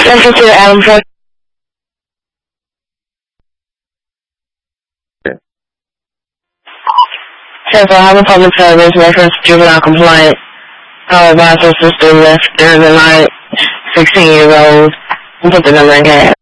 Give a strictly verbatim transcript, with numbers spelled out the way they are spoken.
Central to Adam Ford. Central, have a public service reference juvenile compliant. Our advisor system left during the night, sixteen years old. We'll put the number in cash.